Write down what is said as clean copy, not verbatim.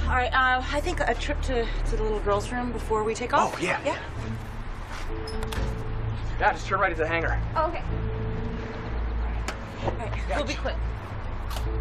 All right, I think a trip to the little girl's room before we take off. Oh, yeah. Yeah? Yeah, just turn right into the hangar. Oh, okay. All right, we'll be quick.